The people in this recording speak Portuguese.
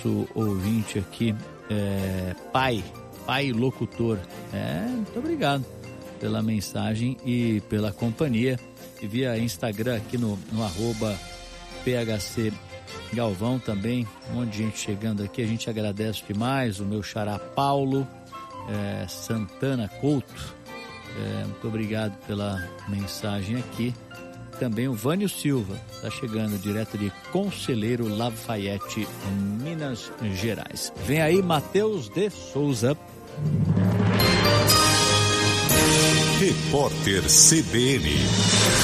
nosso ouvinte aqui, pai locutor. Muito obrigado pela mensagem e pela companhia. E via Instagram aqui no @PHC Galvão também, um monte de gente chegando aqui, a gente agradece demais. O meu xará Paulo Santana Couto, muito obrigado pela mensagem aqui. Também o Vânio Silva está chegando direto de Conselheiro Lafayette, Minas Gerais. Vem aí Matheus de Souza. Repórter CBN.